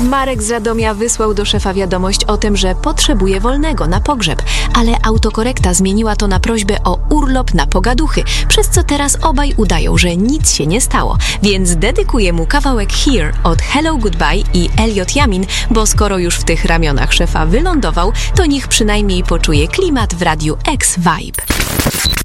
Marek z Radomia wysłał do szefa wiadomość o tym, że potrzebuje wolnego na pogrzeb, ale autokorekta zmieniła to na prośbę o urlop na pogaduchy, przez co teraz obaj udają, że nic się nie stało. Więc dedykuję mu kawałek Here od Hello Goodbye i Elliot Yamin, bo skoro już w tych ramionach szefa wylądował, to niech przynajmniej poczuje klimat w Radiu X Vibe.